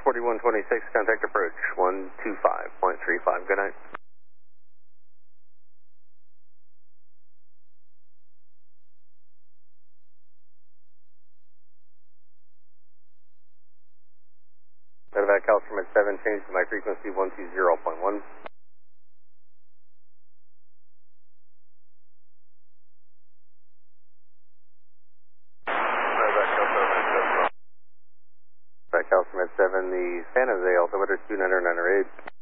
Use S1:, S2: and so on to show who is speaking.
S1: 4126, contact approach 125.35. Good night. Medevac Calstrom at 7, change to my frequency 120.1. Medevac Calstrom at 7, the San Jose altimeter 2998.